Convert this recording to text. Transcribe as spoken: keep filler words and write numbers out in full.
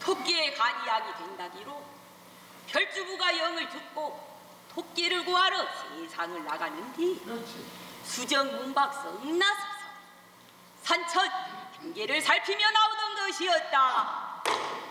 토끼의 간이약이 된다기로 별주부가 영을 듣고 토끼를 구하러 세상을 나가는 뒤 수정 문박성 나서서 산천 경계를 살피며 나오던 것이었다.